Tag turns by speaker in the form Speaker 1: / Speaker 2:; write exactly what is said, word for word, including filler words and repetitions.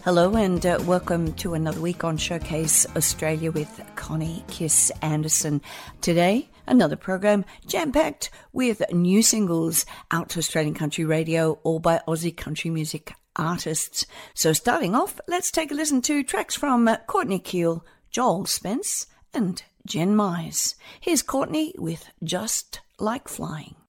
Speaker 1: Hello and uh, welcome to another week on Showcase Australia with Connie Kiss Anderson. Today, another program jam-packed with new singles out to Australian country radio, all by Aussie country music artists. So starting off, let's take a listen to tracks from uh, Courtney Keel, Joel Spence and Jen Mize. Here's Courtney with Just Like Flying.